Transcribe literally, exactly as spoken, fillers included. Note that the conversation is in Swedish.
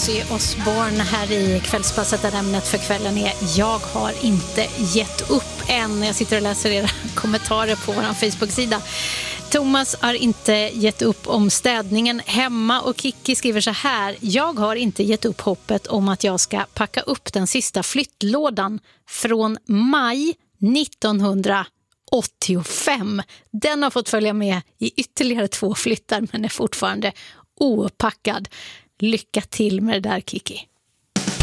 Ozzy Osbourne här i kvällspasset, där ämnet för kvällen är jag har inte gett upp än. Jag sitter och läser era kommentarer på vår Facebook-sida. Thomas har inte gett upp om städningen hemma och Kiki skriver så här: jag har inte gett upp hoppet om att jag ska packa upp den sista flyttlådan från maj nittonhundraåttiofem. Den har fått följa med i ytterligare två flyttar men är fortfarande opackad. Lycka till med det där, Kiki.